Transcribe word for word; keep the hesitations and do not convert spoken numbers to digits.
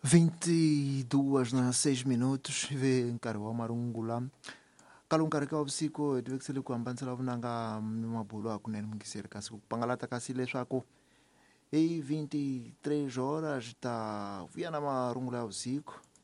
vinte e duas na seis minutos ve nkarhi wa marungula ka lowu nkarhi ka vusiku hi tivekisele ku hambanisela vunanga ni mabulo hakunene mungiseri kasi ku pangalata kasi leswaku hi vinte e três horas ta vuya na marungula ya vusiku